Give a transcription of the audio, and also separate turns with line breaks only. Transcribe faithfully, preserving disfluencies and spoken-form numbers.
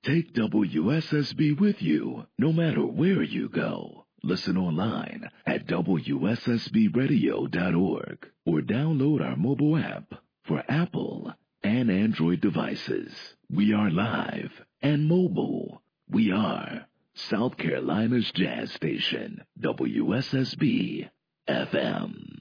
Take W S S B with you no matter where you go. Listen online at W S S B radio dot org or download our mobile app for Apple and Android devices. We are live and mobile. We are South Carolina's jazz station, W S S B F M.